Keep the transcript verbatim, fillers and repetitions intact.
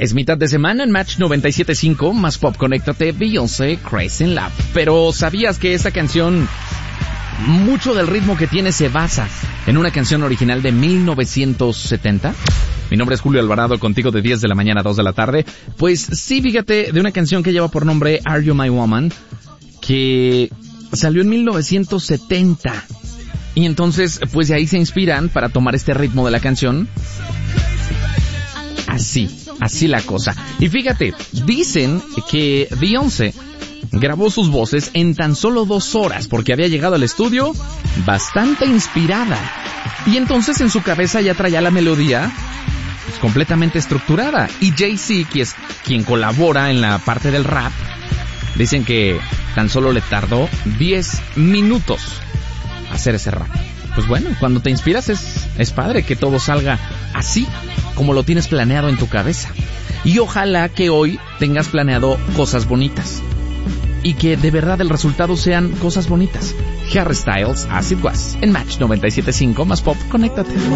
Es mitad de semana en Match noventa y siete punto cinco, más pop, conéctate, Beyoncé, Crazy in Love. Pero ¿sabías que esta canción, mucho del ritmo que tiene se basa en una canción original de mil novecientos setenta? Mi nombre es Julio Alvarado, contigo de diez de la mañana a dos de la tarde. Pues sí, fíjate, de una canción que lleva por nombre Are You My Woman, que salió en mil novecientos setenta. Y entonces, pues de ahí se inspiran para tomar este ritmo de la canción. Así, así la cosa. Y fíjate, dicen que Beyoncé grabó sus voces en tan solo dos horas porque había llegado al estudio bastante inspirada. Y entonces en su cabeza ya traía la melodía pues, completamente estructurada. Y Jay-Z, que es quien colabora en la parte del rap, dicen que tan solo le tardó diez minutos hacer ese rap. Pues bueno, cuando te inspiras es, es padre que todo salga así como lo tienes planeado en tu cabeza. Y ojalá que hoy tengas planeado cosas bonitas. Y que de verdad el resultado sean cosas bonitas. Harry Styles, As It Was, en Match noventa y siete punto cinco, más pop, conéctate.